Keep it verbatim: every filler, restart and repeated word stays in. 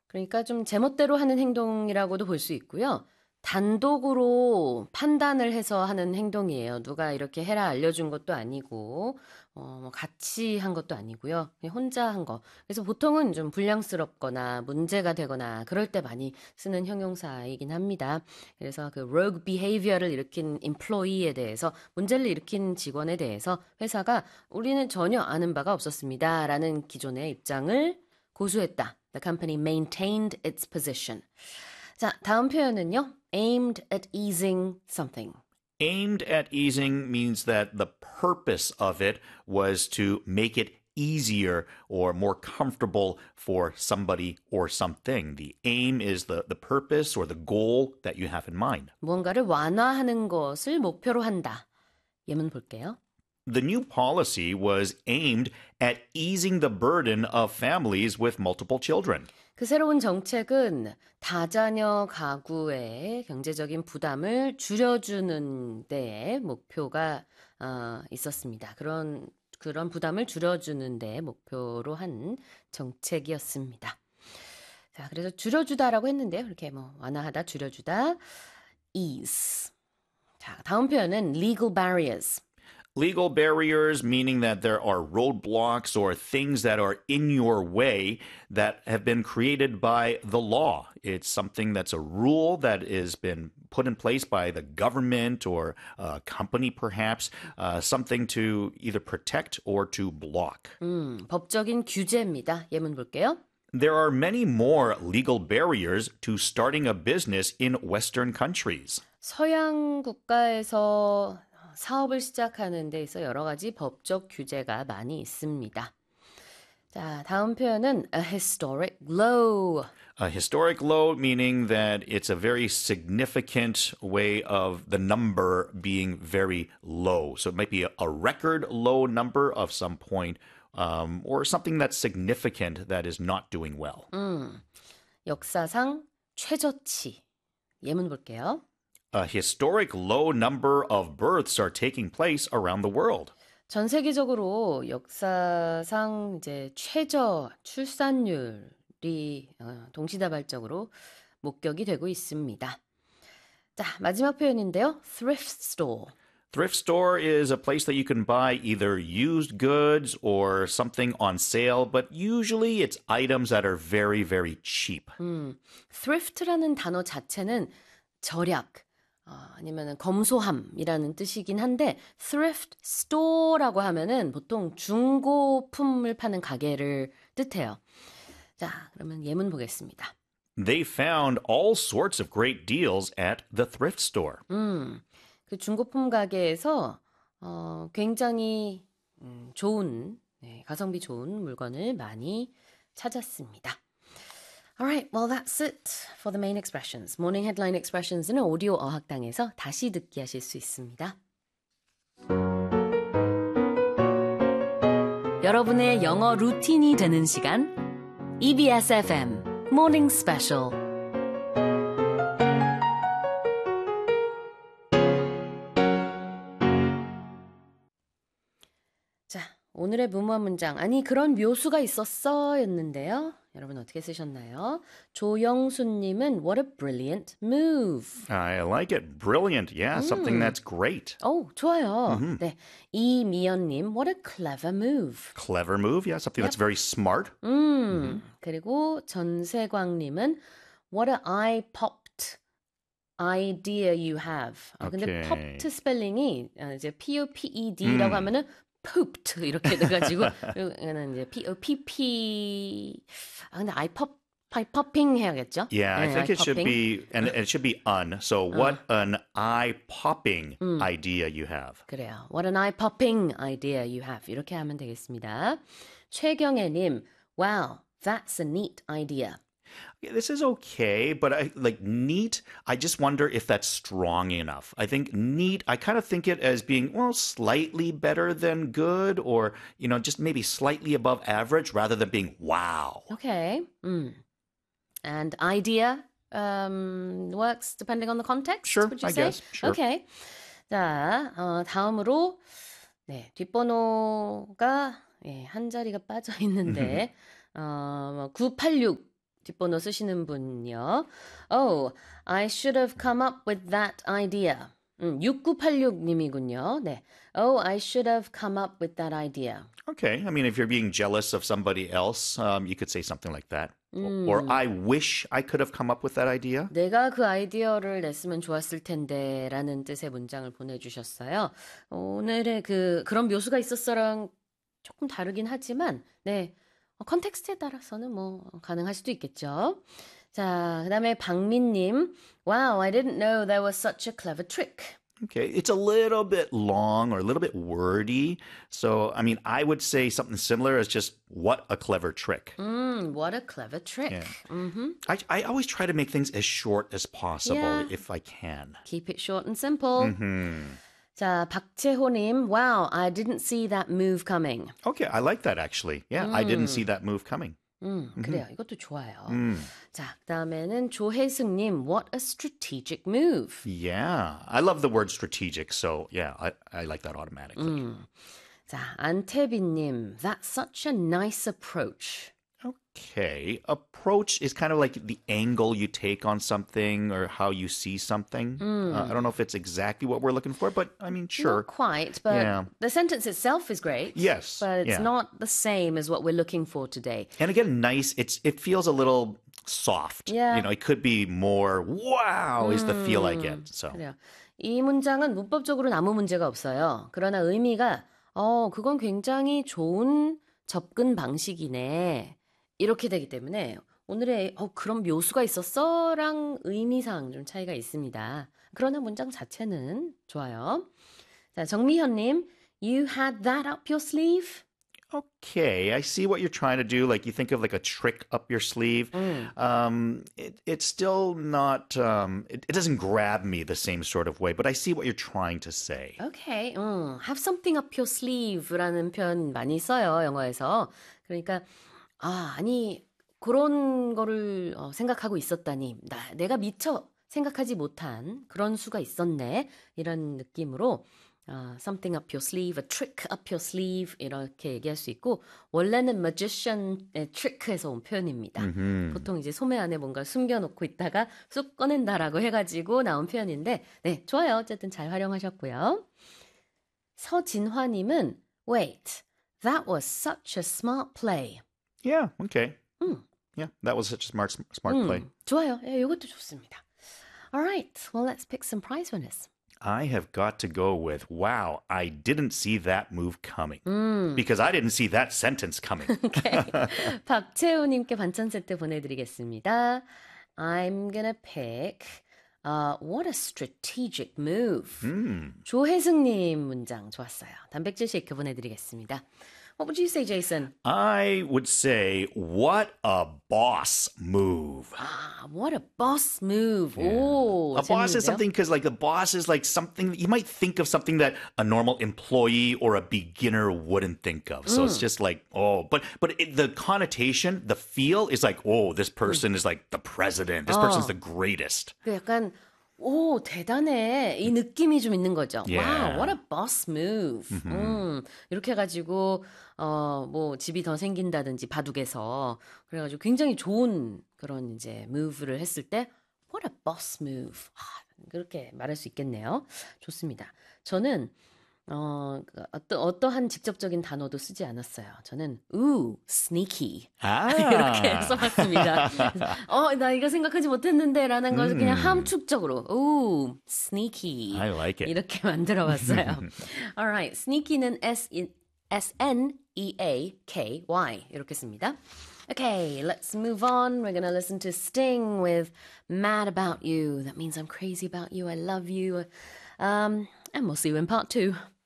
그러니까 좀 제멋대로 하는 행동이라고도 볼 수 있고요. 단독으로 판단을 해서 하는 행동이에요. 누가 이렇게 해라 알려준 것도 아니고 어, 뭐 같이 한 것도 아니고요. 그냥 혼자 한 거. 그래서 보통은 좀 불량스럽거나 문제가 되거나 그럴 때 많이 쓰는 형용사이긴 합니다. 그래서 그 rogue behavior를 일으킨 employee에 대해서 문제를 일으킨 직원에 대해서 회사가 우리는 전혀 아는 바가 없었습니다. 라는 기존의 입장을 고수했다. The company maintained its position. 자, 다음 표현은요. aimed at easing something. Aimed at easing means that the purpose of it was to make it easier or more comfortable for somebody or something. The aim is the, the purpose or the goal that you have in mind. 무언가를 완화하는 것을 목표로 한다. 예문 볼게요. The new policy was aimed at easing the burden of families with multiple children. 그 새로운 정책은 다자녀 가구의 경제적인 부담을 줄여주는 데에 목표가 어, 있었습니다. 그런 그런 부담을 줄여주는 데 목표로 한 정책이었습니다. 자, 그래서 줄여주다라고 했는데요. 이렇게 뭐 완화하다, 줄여주다, ease. 자, 다음 표현은 legal barriers. Legal barriers, meaning that there are roadblocks or things that are in your way that have been created by the law. It's something that's a rule that has been put in place by the government or a company, perhaps, uh, something to either protect or to block. 음, 법적인 규제입니다. 예문 볼게요. There are many more legal barriers to starting a business in Western countries. 서양 국가에서 사업을 시작하는 데 있어 여러 가지 법적 규제가 많이 있습니다. 자, 다음 표현은 a historic low. A historic low meaning that it's a very significant way of the number being very low. So it might be a, a record low number of some point um, or something that's significant that is not doing well. 음, 역사상 최저치. 예문 볼게요. A historic low number of births are taking place around the world. 전 세계적으로 역사상 이제 최저 출산율이 어, 동시다발적으로 목격이 되고 있습니다. 자, 마지막 표현인데요. thrift store. Thrift store is a place that you can buy either used goods or something on sale, but usually it's items that are very, very cheap. 음, thrift라는 단어 자체는 절약, 어, 아니면 검소함이라는 뜻이긴 한데 thrift store라고 하면은 보통 중고품을 파는 가게를 뜻해요. 자, 그러면 예문 보겠습니다. They found all sorts of great deals at the thrift store. 음, 그 중고품 가게에서 어, 굉장히 음, 좋은, 네, 가성비 좋은 물건을 많이 찾았습니다. Alright, well that's it for the main expressions. Morning headline expressions는 오디오 어학당에서 다시 듣기 하실 수 있습니다. 여러분의 영어 루틴이 되는 시간 이비에스 에프엠 Morning Special. 자, 오늘의 무모한 문장 아니 그런 묘수가 있었어 였는데요. 여러분 어떻게 쓰셨나요? 조영수님은 What a brilliant move. I like it. Brilliant. Yeah, something that's great. 오, 좋아요. 네, 이미연님 What a clever move. Clever move. Yeah, something that's very smart. 음, 그리고 전세광님은 What a eye-popped idea you have. 아, 근데 Okay. popped 스펠링이 아, 이제 P-O-P-E-D라고 하면은 pooped 이렇게 돼가지고 이거는 이제 P-O-P-P 아 근데 eye pop eye popping 해야겠죠? Yeah, I 네, think eye it should popping. be, and it should be un. So, what an eye-popping idea you have. 그래요. What an eye-popping idea you have. 이렇게 하면 되겠습니다. 최경애님, wow, that's a neat idea. Yeah, this is okay, but I like neat. I just wonder if that's strong enough. I think neat, I kind of think it as being, well, slightly better than good or, you know, just maybe slightly above average rather than being wow. Okay. 음. And idea um, works depending on the context, Sure, would you I say? guess. Sure. Okay. 자, 어, 다음으로 네, 뒷번호가 예, 한 자리가 빠져 있는데 어, 구팔육 뒷번호 쓰시는 분요. Oh, I should have come up with that idea. 음, 육구팔육 님이군요. 네. Oh, I should have come up with that idea. Okay. I mean, if you're being jealous of somebody else, um, you could say something like that. Or I wish I could have come up with that idea. 내가 그 아이디어를 냈으면 좋았을 텐데 라는 뜻의 문장을 보내주셨어요. 오늘의 그 그런 묘수가 있었어랑 조금 다르긴 하지만 네, 컨텍스트에 따라서는 뭐 가능할 수도 있겠죠. 자, 그 다음에 박민님. Wow, I didn't know there was such a clever trick. Okay, it's a little bit long or a little bit wordy. So, I mean, I would say something similar as just, what a clever trick. Mm, what a clever trick. Yeah. Mm-hmm. I, I always try to make things as short as possible Yeah. if I can. Keep it short and simple. Hmm. 자, 박채호님. Wow, I didn't see that move coming. Okay, I like that actually. Yeah, I didn't see that move coming. 음, 그래요. 이것도 좋아요. 음. 자, 그다음에는 조혜승님. What a strategic move. Yeah, I love the word strategic. So, yeah, I, I like that automatically. 음. 자, 안태빈님. That's such a nice approach. Okay, approach is kind of like the angle you take on something or how you see something. Uh, I don't know if it's exactly what we're looking for, but I mean, sure. Not quite, but Yeah. the sentence itself is great. Yes, But it's yeah. not the same as what we're looking for today. And again, nice. It's it feels a little soft. Yeah. You know, it could be more. Wow, is the feel I get. So 그래요. 이 문장은 문법적으로는 아무 문제가 없어요. 그러나 의미가 어, 그건 굉장히 좋은 접근 방식이네. 이렇게 되기 때문에 오늘의 어, 그런 묘수가 있었어랑 의미상 좀 차이가 있습니다. 그러나 문장 자체는 좋아요. 자, 정미현님, you had that up your sleeve? okay, I see what you're trying to do. Like you think of like a trick up your sleeve. Um, it, it's still not. Um, it, it doesn't grab me the same sort of way. But I see what you're trying to say. Okay, 음, have something up your sleeve라는 표현 많이 써요, 영어에서. 그러니까 아, 아니 그런 거를 어, 생각하고 있었다니. 나, 내가 미처 생각하지 못한 그런 수가 있었네. 이런 느낌으로 어, something up your sleeve, a trick up your sleeve 이렇게 얘기할 수 있고 원래는 magician의 trick에서 온 표현입니다. Mhm. 보통 이제 소매 안에 뭔가 숨겨놓고 있다가 쑥 꺼낸다라고 해가지고 나온 표현인데 네, 좋아요. 어쨌든 잘 활용하셨고요. 서진화님은 Wait, that was such a smart play. Yeah. Okay. 음. Yeah, that was such a smart smart 음, play. 좋아요. 예, 이것도 좋습니다. Alright, well let's pick some prize winners. I have got to go with, wow, I didn't see that move coming. 음. Because I didn't see that sentence coming. Okay. 박채우님께 반찬 세트 보내드리겠습니다. I'm gonna pick uh, what a strategic move. Hmm. 조혜승님 문장 좋았어요. 단백질 쉐이크 보내드리겠습니다. What would you say, Jason? I would say, what a boss move. Ah, what a boss move. 오, A boss is 재밌는데요? something because, like, the boss is like something you might think of something that a normal employee or a beginner wouldn't think of. So it's just like, oh, but but it, the connotation, the feel is like, oh, this person is like the president. This person's the greatest. 그 약간 오 대단해 이 느낌이 좀 있는 거죠. Yeah. Wow, what a boss move. 음, 이렇게 해가지고 어 뭐 집이 더 생긴다든지 바둑에서 그래가지고 굉장히 좋은 그런 이제 move를 했을 때 what a boss move. 아, 그렇게 말할 수 있겠네요. 좋습니다. 저는 어 어떠, 어떠한 직접적인 단어도 쓰지 않았어요. 저는 ooh, sneaky. Ah. 이렇게 써봤습니다. 어, 나 이거 생각하지 못했는데 라는 것을 그냥 함축적으로 ooh, sneaky. I like it. 이렇게 만들어봤어요. Alright, sneaky는 S, S N E A K Y 이렇게 씁니다. Okay, let's move on. We're gonna listen to Sting with Mad About You. That means I'm crazy about you. I love you. Um, and we'll see you in part two.